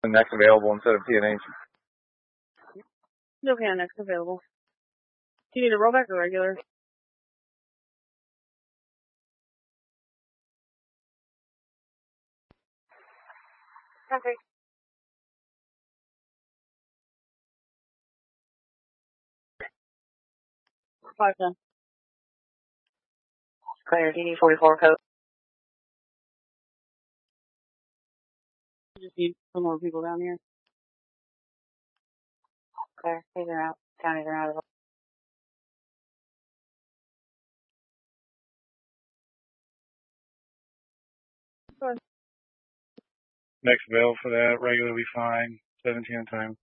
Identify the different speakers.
Speaker 1: The next available instead of TNH.
Speaker 2: It's okay on next available. Do you need a rollback or regular? Okay. Five done.
Speaker 3: Clear DD44 code.
Speaker 2: You just need some more people down here.
Speaker 3: Clear. These are out. Counties are out of.
Speaker 1: Next available for that, regular will be fine. 17 time.